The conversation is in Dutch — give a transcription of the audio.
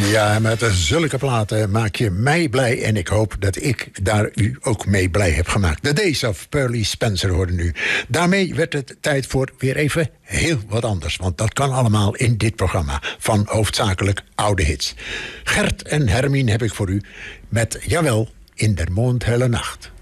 Ja, met zulke platen maak je mij blij. En ik hoop dat ik daar u ook mee blij heb gemaakt. The Days of Pearly Spencer hoorde nu. Daarmee werd het tijd voor weer even heel wat anders. Want dat kan allemaal in dit programma van hoofdzakelijk oude hits. Gert en Hermien heb ik voor u met, jawel, In der mondhelle Nacht.